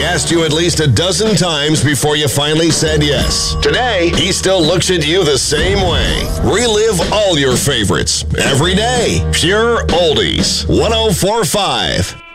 asked you at least a dozen times before you finally said yes. Today, he still looks at you the same way. Relive all your favorites every day. Pure Oldies 104.5.